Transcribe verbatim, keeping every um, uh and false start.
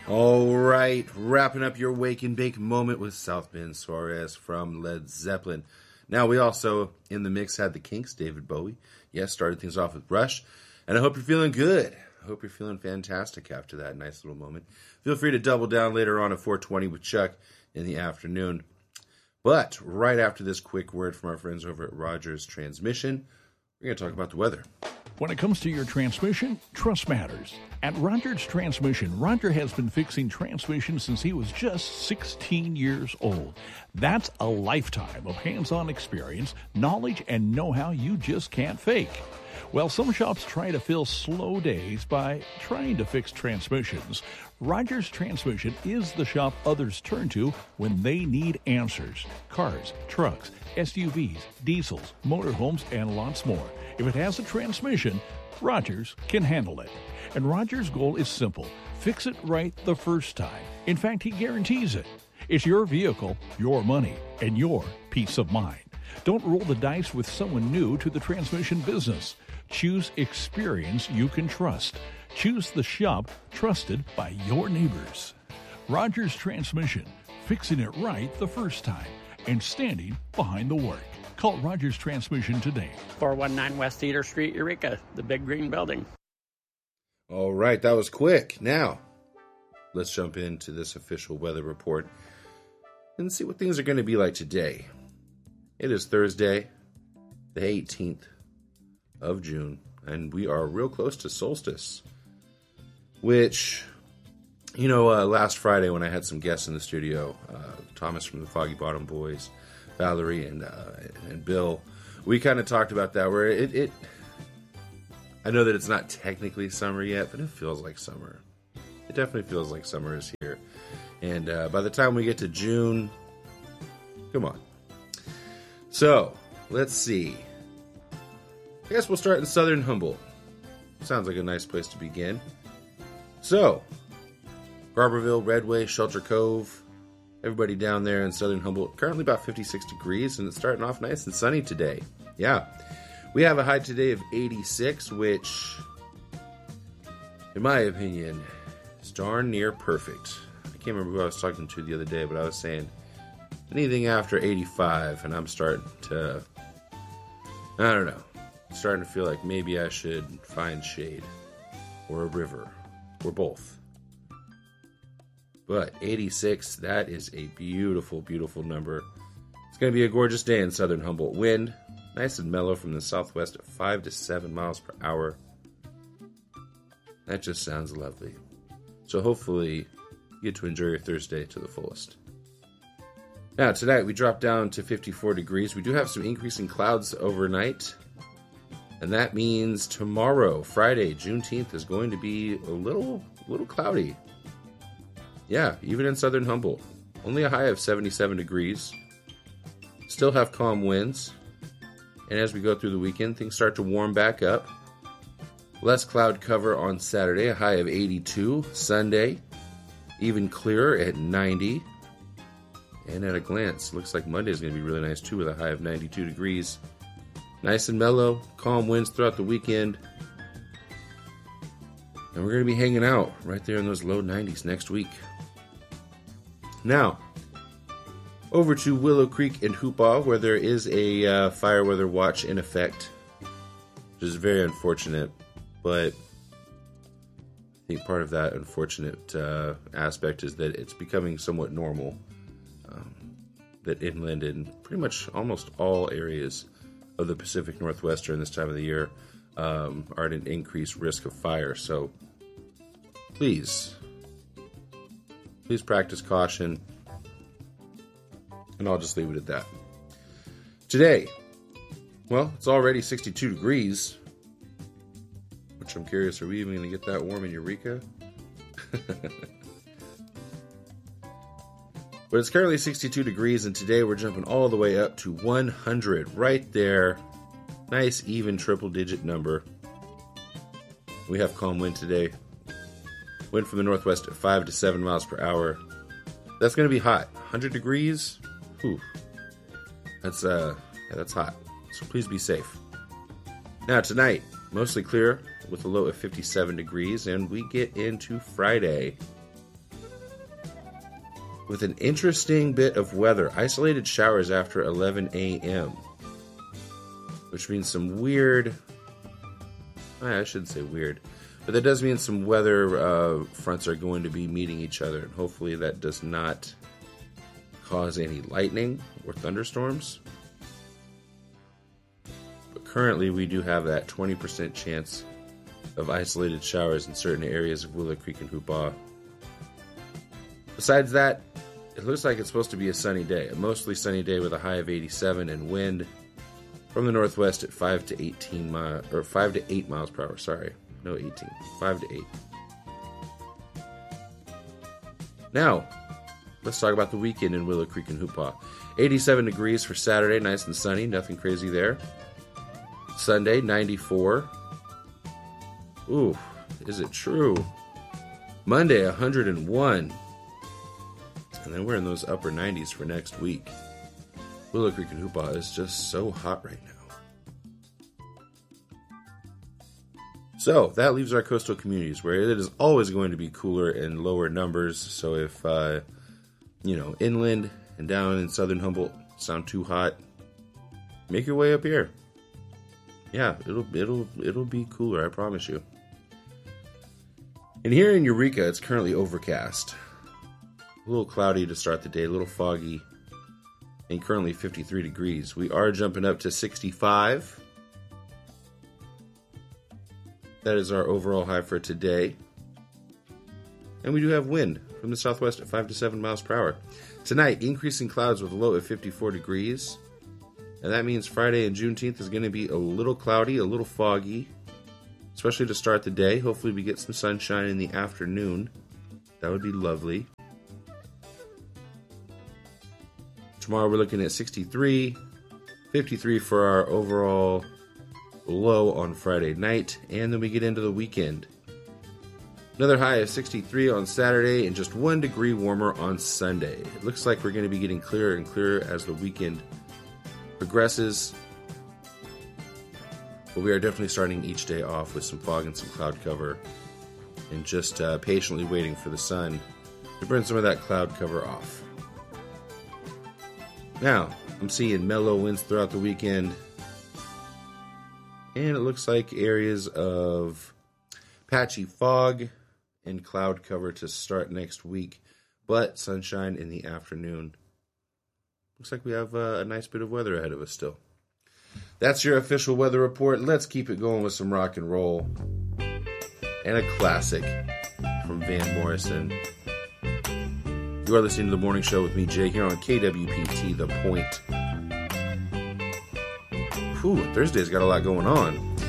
All right, wrapping up your wake and bake moment with South Bend Suarez from Led Zeppelin. Now, we also, in the mix, had the Kinks, David Bowie. Yes, started things off with Rush. And I hope you're feeling good. I hope you're feeling fantastic after that nice little moment. Feel free to double down later on at four twenty with Chuck in the afternoon. But right after this quick word from our friends over at Rogers Transmission, we're going to talk about the weather. When it comes to your transmission, trust matters. At Rogers Transmission, Roger has been fixing transmissions since he was just sixteen years old. That's a lifetime of hands-on experience, knowledge, and know-how you just can't fake. Well, some shops try to fill slow days by trying to fix transmissions. Rogers Transmission is the shop others turn to when they need answers. Cars, trucks, S U Vs, diesels, motorhomes, and lots more. If it has a transmission, Rogers can handle it. And Rogers' goal is simple. Fix it right the first time. In fact, he guarantees it. It's your vehicle, your money, and your peace of mind. Don't roll the dice with someone new to the transmission business. Choose experience you can trust. Choose the shop trusted by your neighbors. Rogers Transmission, fixing it right the first time and standing behind the work. Call Rogers Transmission today. four one nine West Cedar Street, Eureka, the big green building. All right, that was quick. Now, let's jump into this official weather report and see what things are going to be like today. It is Thursday, the eighteenth of June, and we are real close to solstice, which, you know, uh, last Friday when I had some guests in the studio, uh, Thomas from the Foggy Bottom Boys, Valerie and uh, and Bill, we kind of talked about that, where it, it, I know that it's not technically summer yet, but it feels like summer. It definitely feels like summer is here. And uh, by the time we get to June, come on. So, let's see. I guess we'll start in southern Humboldt. Sounds like a nice place to begin. So, Garberville, Redway, Shelter Cove, everybody down there in southern Humboldt, currently about fifty-six degrees, and it's starting off nice and sunny today. Yeah. We have a high today of eighty-six, which, in my opinion, is darn near perfect. I can't remember who I was talking to the other day, but I was saying anything after eighty-five, and I'm starting to, I don't know, starting to feel like maybe I should find shade, or a river, or both. But eighty-six, that is a beautiful, beautiful number. It's going to be a gorgeous day in southern Humboldt. Wind, nice and mellow from the southwest at five to seven miles per hour. That just sounds lovely. So hopefully you get to enjoy your Thursday to the fullest. Now, tonight we drop down to fifty-four degrees. We do have some increasing clouds overnight. And that means tomorrow, Friday, Juneteenth, is going to be a little, little cloudy. Yeah, even in southern Humboldt. Only a high of seventy-seven degrees. Still have calm winds. And as we go through the weekend, things start to warm back up. Less cloud cover on Saturday, a high of eighty-two. Sunday, even clearer at ninety. And at a glance, looks like Monday is going to be really nice too, with a high of ninety-two degrees. Nice and mellow, calm winds throughout the weekend. And we're going to be hanging out right there in those low nineties next week. Now, over to Willow Creek and Hoopaw, where there is a uh, fire weather watch in effect, which is very unfortunate, but I think part of that unfortunate uh, aspect is that it's becoming somewhat normal, um, that inland in pretty much almost all areas of the Pacific Northwest during this time of the year um, are at an increased risk of fire. So please, please practice caution, and I'll just leave it at that. Today, well, it's already sixty-two degrees, which I'm curious, are we even going to get that warm in Eureka? But it's currently sixty-two degrees, and today we're jumping all the way up to one hundred, right there. Nice, even triple-digit number. We have calm wind today. Wind from the northwest at five to seven miles per hour. That's going to be hot. one hundred degrees? Whew. That's, uh, yeah, that's hot. So please be safe. Now, tonight, mostly clear with a low of fifty-seven degrees, and we get into Friday. with an interesting bit of weather. Isolated showers after eleven a.m., which means some weird... I shouldn't say weird, but that does mean some weather uh, fronts are going to be meeting each other, and hopefully that does not cause any lightning or thunderstorms. But currently we do have that twenty percent chance of isolated showers in certain areas of Willow Creek and Hoopaw. Besides that, it looks like it's supposed to be a sunny day, a mostly sunny day with a high of eighty-seven and wind from the northwest at five to eighteen miles, or five to eight miles per hour. Sorry, no eighteen, five to eight. Now, let's talk about the weekend in Willow Creek and Hoopaw. eighty-seven degrees for Saturday, nice and sunny, nothing crazy there. Sunday, ninety-four. Ooh, is it true? Monday, one hundred one. And then we're in those upper nineties for next week. Willow Creek and Hoopaw is just so hot right now. So, that leaves our coastal communities, where it is always going to be cooler and lower numbers. So if, uh, you know, inland and down in southern Humboldt sound too hot, make your way up here. Yeah, it'll it'll it'll be cooler, I promise you. And here in Eureka, it's currently overcast. A little cloudy to start the day, a little foggy, and currently fifty-three degrees. We are jumping up to sixty-five. That is our overall high for today. And we do have wind from the southwest at five to seven miles per hour. Tonight, increasing clouds with a low of fifty-four degrees. And that means Friday and Juneteenth is going to be a little cloudy, a little foggy, especially to start the day. Hopefully we get some sunshine in the afternoon. That would be lovely. Tomorrow we're looking at sixty-three, fifty-three for our overall low on Friday night, and then we get into the weekend. Another high of sixty-three on Saturday and just one degree warmer on Sunday. It looks like we're going to be getting clearer and clearer as the weekend progresses. But we are definitely starting each day off with some fog and some cloud cover, and just uh, patiently waiting for the sun to burn some of that cloud cover off. Now, I'm seeing mellow winds throughout the weekend, and it looks like areas of patchy fog and cloud cover to start next week, but sunshine in the afternoon. Looks like we have uh, a nice bit of weather ahead of us still. That's your official weather report. Let's keep it going with some rock and roll and a classic from Van Morrison. You are listening to The Morning Show with me, Jay, here on K W P T, The Point. Whew, Thursday's got a lot going on.